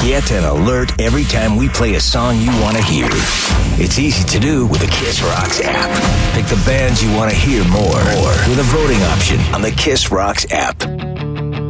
Get an alert every time we play a song you want to hear. It's easy to do with the Kiss Rocks app. Pick the bands you want to hear more with a voting option on the Kiss Rocks app.